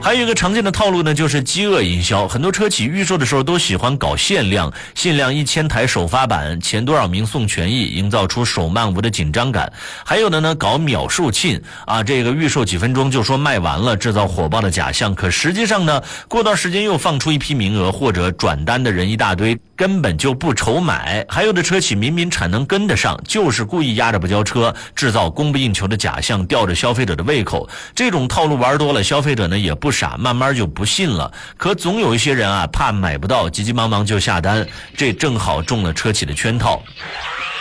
还有一个常见的套路呢，就是饥饿营销。很多车企预售的时候都喜欢搞限量1000台首发版，前多少名送权益，营造出手慢无的紧张感。还有的呢，搞秒售罄啊，这个预售几分钟就说卖完了，制造火爆的假象。可实际上呢，过段时间又放出一批名额，或者转单的人一大堆，根本就不愁买。还有的车企明明产能跟得上，就是故意压着不交车，制造供不应求的假象，吊着消费者的胃口。这种套路玩多了，消费者呢也不傻，慢慢就不信了。可总有一些人啊，怕买不到，急急忙忙就下单，这正好中了车企的圈套。